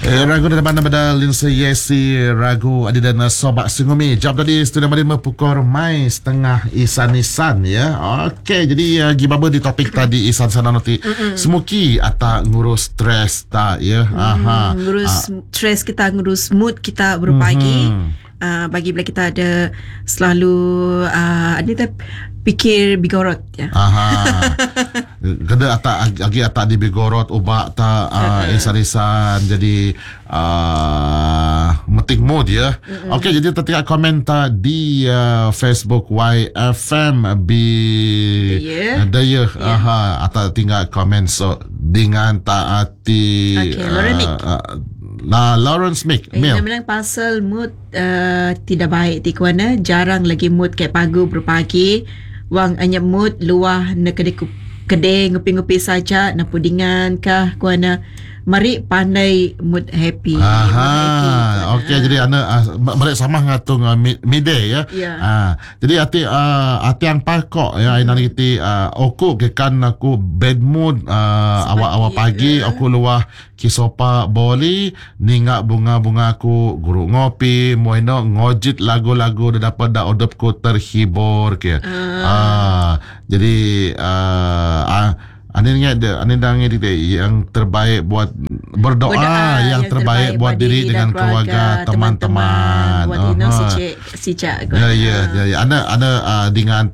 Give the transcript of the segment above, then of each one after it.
Ragu na naman pada Lindsay Yesi Ragu adi dan Sobak Singumi. Jam tadi studio Madin pukul mai setengah isan-isan ya. Okey, jadi gimana di topik tadi isan sana nanti semuki atau ngurus stres tak ya. Ngurus stres kita, ngurus mood kita berpagi. Bagi bila kita ada selalu ada fikir bigorot ya. Kada agi atak di bigorot ubak ta isan-isan jadi metik mood ya. Okey, jadi ketika komentar di Facebook YFM daya atau tinggal komen so dengan taati Lawrence Mick Memang pasal mood tidak baik di kuana jarang lagi mood kayak pagu berpagi wang hanya mood luah nak kedai ngupi-ngupi saja nak pudingan kah kuana mari pandai mood happy. Okey, jadi ana mari sama ngatung midday ya. Jadi ati yang pakok ya ina kita aku kekan aku bad mood awal pagi aku luah kisopa boli ninga bunga-bunga aku guru ngopi moino ngojit lagu-lagu dah dapat dah odopku terhibur ke. Jadi Ani dangi yang terbaik buat berdoa, yang terbaik buat diri dengan keluarga, teman-teman. Buat sijak. Ya. Ana dengan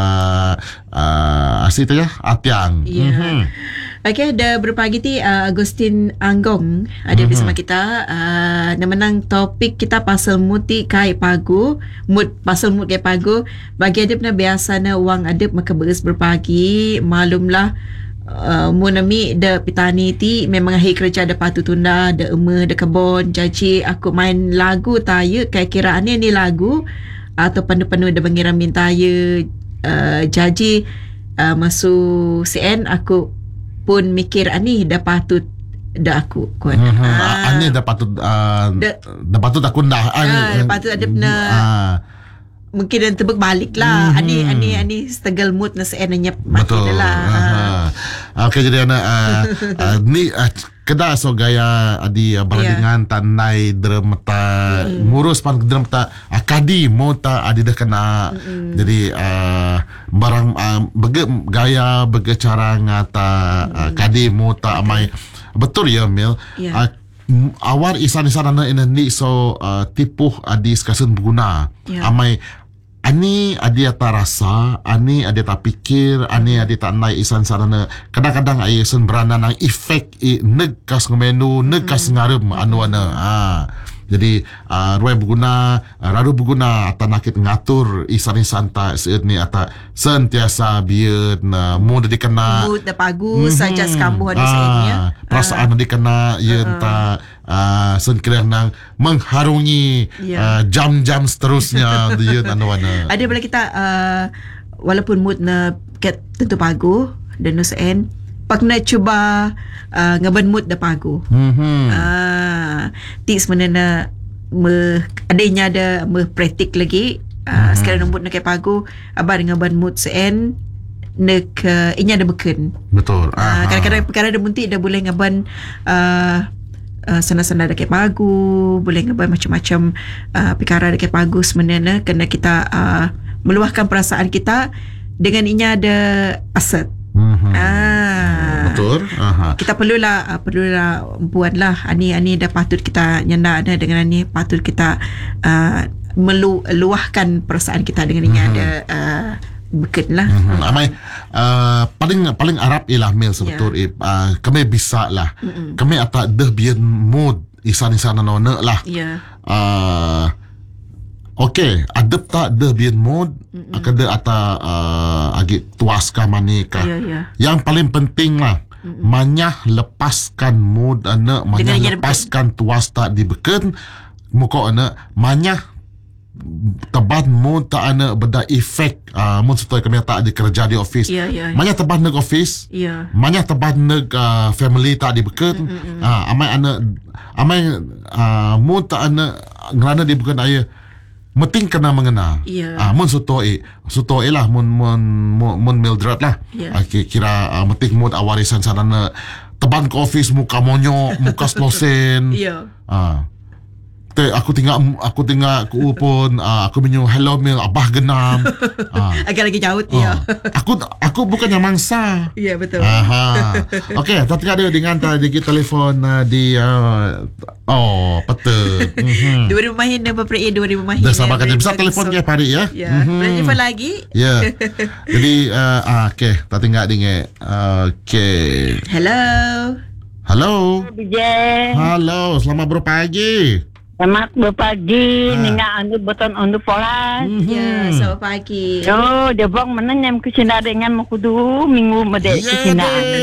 asyik ya, atiang. Okey, ada berpagi ti Agustin Anggong ada bersama kita. Menang topik kita pasal mood kai pagu, pasal mood kai pagu. Bagi adep na biasa na wang adep maka beres berpagi, malumlah Munami da pitani ti memang hari kerja ada patu tunda da emeh da kebon jaji aku main lagu taya kayak kiraan ni lagu atau penuh-penuh da bangiran mintaya jaji masuk CN aku pun mikir ani da patut da aku kuat. Ani da patut da patut aku dah patut ada benar mungkin dan tebak balik lah. Ani setegal mood na CN nya mati lah. Okey, jadi ni kedah so gaya adi berandingan tanai dermata ngurus pan dermata akadi mota adi dah kena. Jadi barang gaya cara ngata kadi mota amai betul ya Mil. Awal isan-isan anak ini so tipuh adi sekasen berguna amai ani adi tak rasa, ani adi tak fikir, ani adi tak naik isan sarana. Kadang-kadang ai isan berana nang efek negas menu, negas ngarem anu ana. Jadi ruai berguna, radu berguna atau nakit ngatur isan-isan tak seut ni atau sentiasa biar mood dikena mood dah bagus saja sekambuh ada sebenarnya. Perasaan dikena ya entah sen nang mengharungi jam-jam seterusnya dia anu-anu. Ada bila kita walaupun mood na ket tentu pagu dan nusain pak nak cuba ngaban mood dah pagu. Tips mana adanya ada praktik lagi sekarang mood nak kayak pagu abang ngaban mood sen nak inya ada beken. Betul. Kadang-kadang perkara ada muntik dah boleh ngaban sana-sana dekat pagu, boleh ngabai macam-macam perkara dekat pagu sebenarnya kena kita meluahkan perasaan kita dengan inya ada aset. Betul. Kita perlulah buatlah ani dah patut kita nyanda dengan ani patut kita meluahkan perasaan kita dengan inya ada beken lah. Amai paling Arab ialah Mil sebetul kami bisa lah. Kami atak dah biar mood isan-isan nona lah. Okey, adep tak dah biar mood kada atak agi tuas ka manika. Yang paling penting lah manyah lepaskan mood anak, manyah lepaskan tuas tak dibeken muka anak, manyah teban mood tak anak benda efek mun setelah kami tak ada kerja di office. Manyah teban neg office. Manyah teban neg family tak dibeken. Amai anak mood tak anak ngerana dibeken ayah meting kena mengena. Mun sutoi lah mun Mildred lah. Kira meting mood awarisan sana teban ke office muka monyok, muka slosen. Ya. Aku tinggal ku pun aku menyu hello mil abah genam. Agak lagi jauh ya. Aku bukannya mangsa. Ya, betul. Okey, tadi ada dengan tadi telefon di betul. 2000 mahin dan berperi 2000 mahin. Dah sabar kan bisa telefon ke hari ya. Ya, telefon lagi. Ya. Jadi okey, tak tinggal dengar. Okey. Halo. DJ. Halo, selamat berpagi. Selamat berpagi. Ninga anu beton anu polas. Ya, selamat pagi. Yo, dia bang mana nyam kesina dengan makudu minggu medek kesina.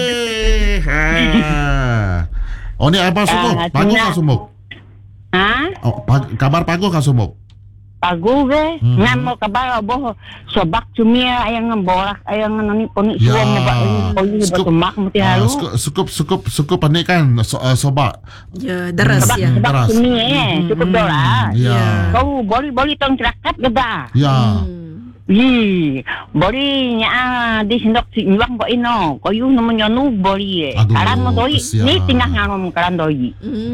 Oh ni abang sumuk. Pagu kan sumuk? Kabar pagu kan sumuk? Pagu ke? Ngam mo kabar boh sobak cumia ayang borak ayang nani poni suam ne ba poni batumak muti halu. Sukup panik kan sobak. Ya, deras ya. Sobak cumia cukup dolar. Ya. Kau boli tong cerakat geda. Ya. Boli nya di sindok siwang ko ino. Koyu namanya nu boli. Karan mo doi. Ni tingah nganom karan doi.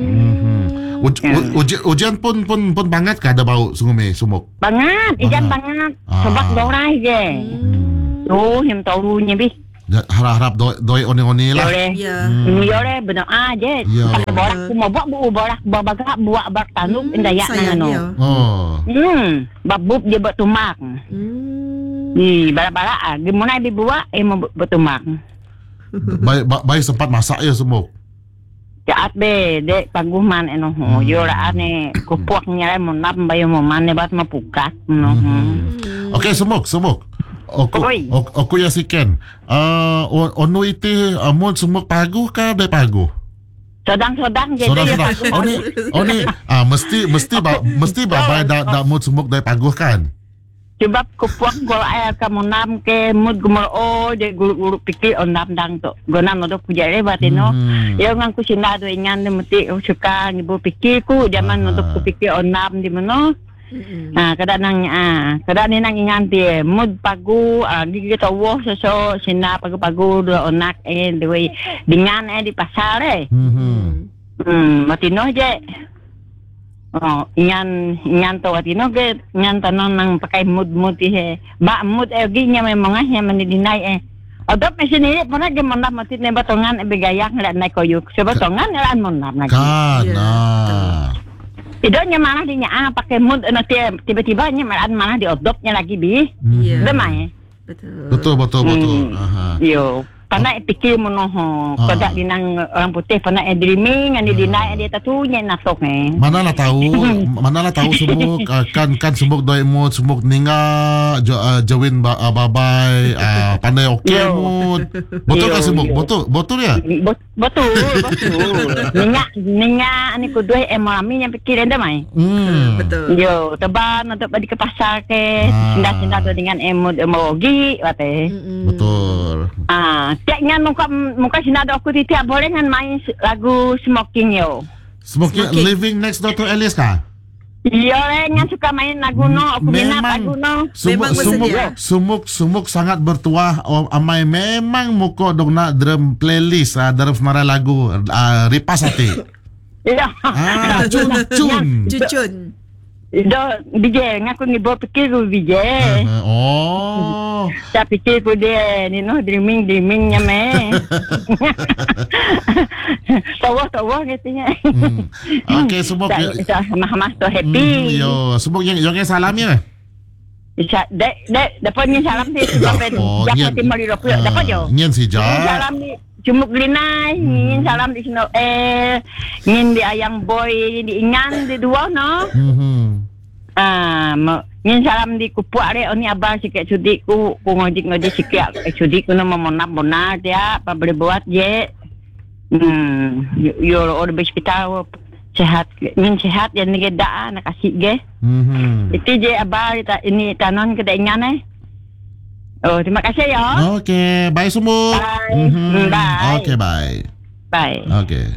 Ujian pun banget kah ada bau sumuk? Banget, ijan banget. Sobak dorai je. Tuh, him tahu nya bi. Harap doi oni lah. Ya. Yore benar aja. Pakai borak mau borak babaga buat bertanduk indaya nano. Babub dia bertumak. Bala-bala gimana dibuat mau bertumak. Baik sempat masak ya sumuk. Jaat be dek paguman eno yo ra ane kupuak nyare mo nam bayo mo mane bat mapukat no. Okey sumuk. Aku ya siken. Onu iti amon sumuk pagu ka de pagu. Sodang je. Oni mesti babai dak mut sumuk de pagu kan. Sebab kupuak gol air kamu nam ke mud gumor je guru pikir onam dang to. Gonam no puja lebat no. Ya ngang ku sinda do ingan de mesti suka ngibu pikir ku zaman untuk ku pikir onam di mano. Kada nang kada ni nang ingan ti mud pagu gigi tawo so sinda pagu do onak dewe dengan di pasar mati no je. Inyan to atino ke inyan tanon nang pakai mud he ba mud ginya memang yang menidinai odop mesin ini pernah ge mondap mati ne batongan begayak ndak naik koyuk sebatongan elan mondap lagi kan idonya mana dinya pakai mud tiba-tiba nya mana di odopnya lagi bi demai betul yo Pana pikir monoho, kada dinang orang putih pana dreaming ani dinai dia tatunya nasok Mana lah tahu sumuk kan sumuk doi mood sumuk ninga jawin babai pandai okey mood. Betul kan sumuk? Betul ya? Betul. Ninga ani ku doi emami yang pikir enda mai. Betul. Yo, teban untuk pergi ke pasar ke sinda-sinda tu dengan emod emogi wate. Betul. Ceknya muka sinada aku tiap boleh kan main lagu Smoking yo. Smoking Living Next Door to Alice kah? Iya, yang suka main lagu no, aku minat lagu no. Sumuk sangat bertuah amai memang muka dogna drum playlist drum semara lagu ripas hati. Iya. Cucun. Itu DJ ngaku ngibaw pikir ko DJ. Sa pikir ko dia ni no dreaming nya me. Tawa katanya. Okay, subok. Mahmas to happy. Yo, subok yang salam ya. Dek dapat ni salam dia sampai dapat 5 rupiah dapat yo. Nyen si ja. Salam ni Cumuk Linai, ngin salam di sini ngin di ayang boy di ingan di dua no. Ngin salam di kupuak re oni abang sikit sudi ku ngojik sikit sudi ku nama monap dia apa boleh buat je. Yo orang hospital sehat ngin sehat yang ni dah nak kasih ge. Itu je abang ini tanon kita ingan Oh, terima kasih ya. Okay, bye semua. Bye. Okay, bye. Bye. Okay.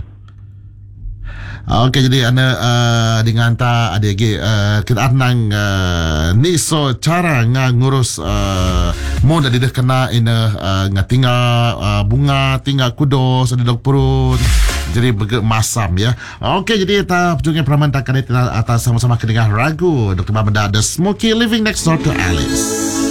Okay, jadi anda dengan ta ada lagi kita nang ni so cara ngurus Mo dah dia kena ngatinga bunga tinggal kudos ada dok perut. Jadi masam ya. Okey, jadi kita perjalanan peraman takkan kita atas sama-sama kedengar ragu Dr. Babada The Smoky Living Next Door to Alice.